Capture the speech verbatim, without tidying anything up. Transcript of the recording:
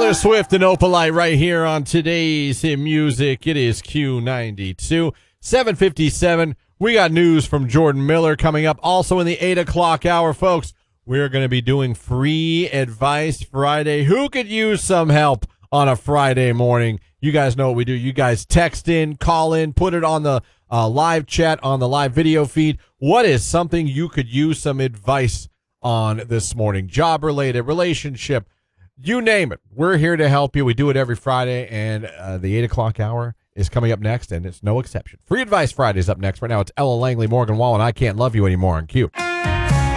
Taylor Swift and Opalite right here on today's Hit Music. It is Q ninety-two, seven fifty-seven. We got news from Jordan Miller coming up. Also in the eight o'clock hour, folks, we're going to be doing Free Advice Friday. Who could use some help on a Friday morning? You guys know what we do. You guys text in, call in, put it on the uh, live chat, on the live video feed. What is something you could use some advice on this morning? Job-related, relationship, you name it. We're here to help you. We do it every Friday, and uh, the eight o'clock hour is coming up next, and it's no exception. Free Advice Friday is up next. Right now, it's Ella Langley, Morgan Wallen. I Can't Love You Anymore on Q.